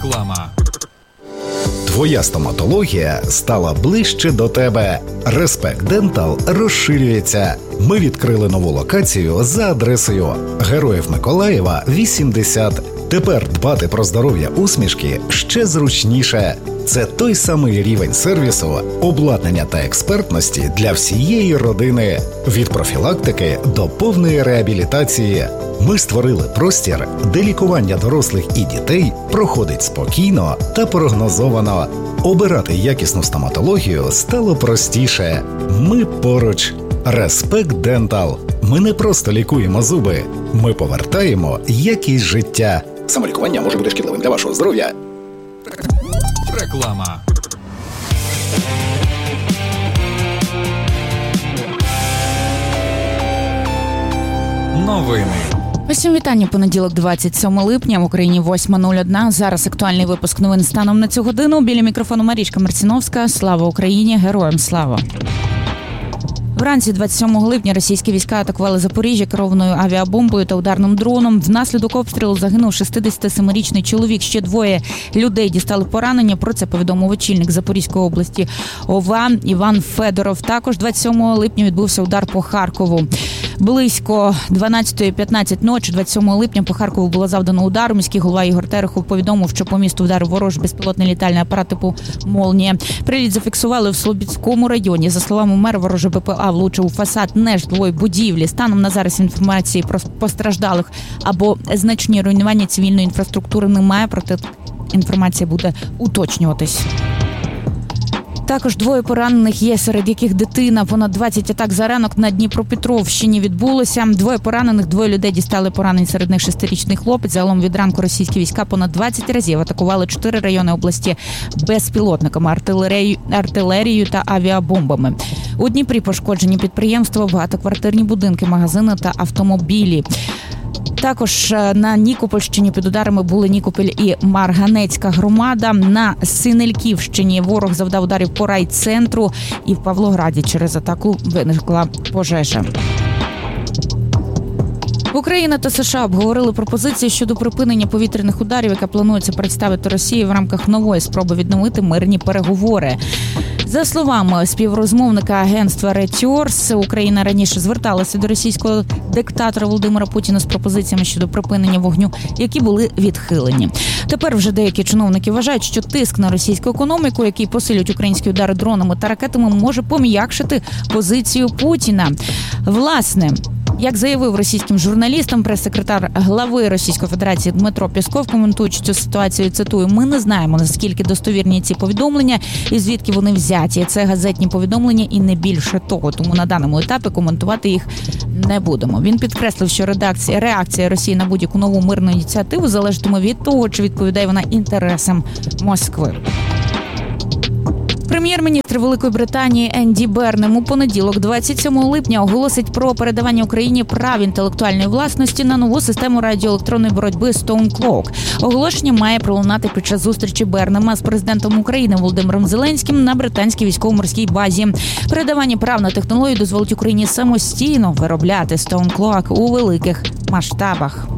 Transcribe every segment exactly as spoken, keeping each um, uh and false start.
Реклама. Твоя стоматологія стала ближче до тебе. Респект Дентал розширюється. Ми відкрили нову локацію за адресою Героїв Миколаєва, вісімдесят. Тепер дбати про здоров'я усмішки ще зручніше. Це той самий рівень сервісу, обладнання та експертності для всієї родини. Від профілактики до повної реабілітації. Ми створили простір, де лікування дорослих і дітей проходить спокійно та прогнозовано. Обирати якісну стоматологію стало простіше. Ми поруч. Респект Дентал. Ми не просто лікуємо зуби. Ми повертаємо якість життя. Самолікування може бути шкідливим для вашого здоров'я. Реклама. Новини. Усім вітання. Понеділок, двадцять сьоме липня, в Україні восьма нуль один. Зараз актуальний випуск новин станом на цю годину. Біля мікрофону Марічка Марціновська. Слава Україні! Героям слава! Вранці двадцять сьомого липня російські війська атакували Запоріжжя керованою авіабомбою та ударним дроном. Внаслідок обстрілу загинув шістдесятисемирічний чоловік. Ще двоє людей дістали поранення. Про це повідомив очільник Запорізької області ОВА Іван Федоров. Також двадцять сьомого липня відбувся удар по Харкову. Близько дванадцятої п'ятнадцять ночі двадцять сьомого липня по Харкову було завдано удару. Міський голова Ігор Терехов повідомив, що по місту вдарив ворожий безпілотний літальний апарат типу «Молнія». Приліт зафіксували в Слобідському районі. За словами мера, ворожий БПЛА влучив у фасад нежитлової будівлі. Станом на зараз інформації про постраждалих або значні руйнування цивільної інфраструктури немає, проте інформація буде уточнюватись. Також двоє поранених є, серед яких дитина. Понад двадцять атак за ранок на Дніпропетровщині відбулося. Двоє поранених, двоє людей дістали поранень, серед них шестирічний хлопець. Загалом від ранку російські війська понад двадцять разів атакували чотири райони області безпілотниками, артилерією, артилерією та авіабомбами. У Дніпрі пошкоджені підприємства, багатоквартирні будинки, магазини та автомобілі. Також на Нікопольщині під ударами були Нікополь і Марганецька громада. На Синельківщині ворог завдав ударів по райцентру, і в Павлограді через атаку виникла пожежа. Україна та США обговорили пропозиції щодо припинення повітряних ударів, яка планується представити Росії в рамках нової спроби відновити мирні переговори. За словами співрозмовника агентства Reuters, Україна раніше зверталася до російського диктатора Володимира Путіна з пропозиціями щодо припинення вогню, які були відхилені. Тепер вже деякі чиновники вважають, що тиск на російську економіку, який посилюють українські удари дронами та ракетами, може пом'якшити позицію Путіна. Власне, як заявив російським журналістам прес-секретар глави Російської Федерації Дмитро Пєсков, коментуючи цю ситуацію, цитую: «Ми не знаємо, наскільки достовірні ці повідомлення і звідки вони взяті. Це газетні повідомлення і не більше того, тому на даному етапі коментувати їх не будемо». Він підкреслив, що редакція, реакція Росії на будь-яку нову мирну ініціативу залежатиме від того, чи відповідає вона інтересам Москви. Прем'єр-міністр Великої Британії Енді Бернем у понеділок, двадцять сьомого липня, оголосить про передавання Україні прав інтелектуальної власності на нову систему радіоелектронної боротьби Stone Clock. Оголошення має пролунати під час зустрічі Бернема з президентом України Володимиром Зеленським на британській військово-морській базі. Передавання прав на технологію дозволить Україні самостійно виробляти Stone Clock у великих масштабах.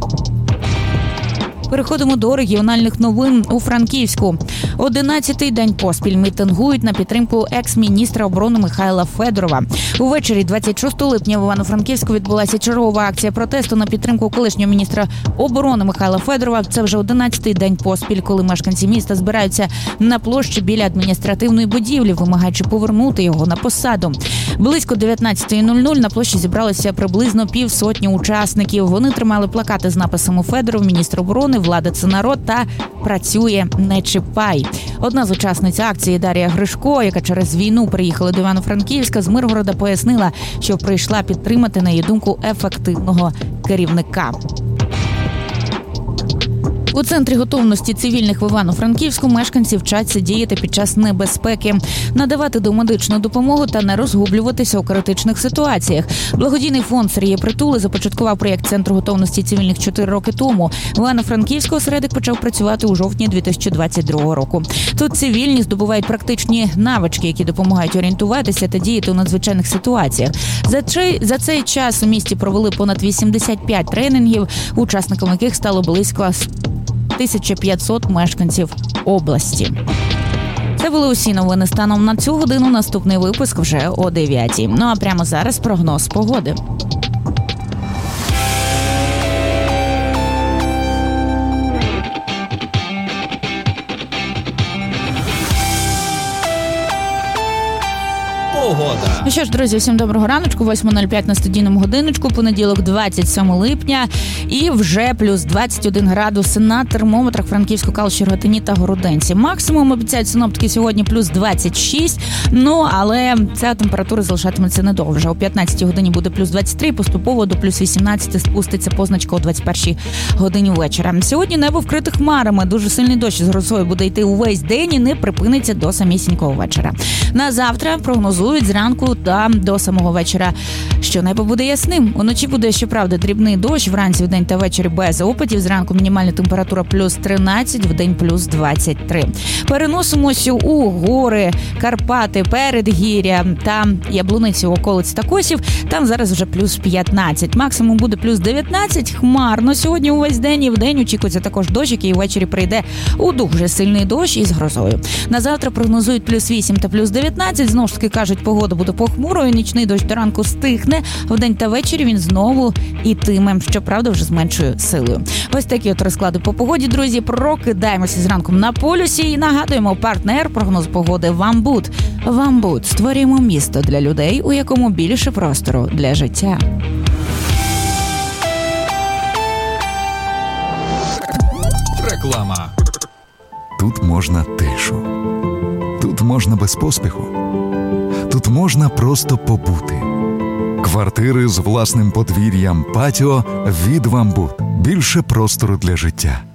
Переходимо до регіональних новин у Франківську. Одинадцятий день поспіль мітингують на підтримку екс-міністра оборони Михайла Федорова. Увечері двадцять шостого липня в Івано-Франківську відбулася чергова акція протесту на підтримку колишнього міністра оборони Михайла Федорова. Це вже одинадцятий день поспіль, коли мешканці міста збираються на площі біля адміністративної будівлі, вимагаючи повернути його на посаду. Близько дев'ятнадцятої нуль нуль на площі зібралося приблизно півсотні учасників. Вони тримали плакати з написами «Федоров, міністр оборони», «Влада – це народ» та «Працює, не чіпай». Одна з учасниць акції Дар'я Гришко, яка через війну приїхала до Івано-Франківська з Миргорода, пояснила, що прийшла підтримати, на її думку, ефективного керівника. У центрі готовності цивільних в Івано-Франківську мешканці вчаться діяти під час небезпеки, надавати домедичну допомогу та не розгублюватися у критичних ситуаціях. Благодійний фонд Сергія Притули започаткував проєкт Центру готовності цивільних чотири роки тому. В Івано-Франківську осередок почав працювати у жовтні дві тисячі двадцять другого року. Тут цивільні здобувають практичні навички, які допомагають орієнтуватися та діяти у надзвичайних ситуаціях. За цей, за цей час у місті провели понад вісімдесят п'ять тренінгів, учасниками яких стало близько тисяча п'ятсот мешканців області. Це були усі новини станом на цю годину. Наступний випуск вже о дев'ятій. Ну а прямо зараз прогноз погоди. Погода. Ну що ж, друзі, всім доброго раночку. восьма нуль п'ять на студійному годиночку. Понеділок, двадцять сьоме липня. І вже плюс двадцять один градус на термометрах Франківську, Калуші, Рогатині та Городенці. Максимум обіцяють синоптики сьогодні плюс двадцять шість. Ну, але ця температура залишатиметься недовго. О п'ятнадцятій годині буде плюс двадцять три, поступово до плюс вісімнадцять спуститься позначка о двадцять першій годині вечора. Сьогодні небо вкрите хмарами. Дуже сильний дощ з грозою буде йти увесь день і не припиниться до самісінького вечора. На завтра прогнозують зранку та до самого вечора, що небо буде ясним. Уночі буде, щоправда, дрібний дощ, вранці, вдень та ввечері без опадів. Зранку мінімальна температура плюс тринадцять, вдень плюс двадцять три. Переносимося у гори, Карпати, Передгір'я та Яблуниці, околиць та Косів. Там зараз вже плюс п'ятнадцять. Максимум буде плюс дев'ятнадцять. Хмарно сьогодні увесь день і вдень очікується також дощ, який ввечері прийде у дуже сильний дощ із грозою. На завтра прогнозують плюс вісім та плюс дев'ятнадцять. Знову ж таки кажуть, погода буде похмурою, нічний дощ до ранку стихне, вдень та ввечері він знову ітиме, щоправда, вже з меншою силою. Ось такі от розклади по погоді, друзі. Прокидаємося зранку на полюсі і нагадуємо, партнер прогноз погоди «Вамбут». «Вамбут» – створюємо місто для людей, у якому більше простору для життя. Реклама. Тут можна тишу. Тут можна без поспіху. Тут можна просто побути. Квартири з власним подвір'ям, патіо від «Вамбут». Більше простору для життя.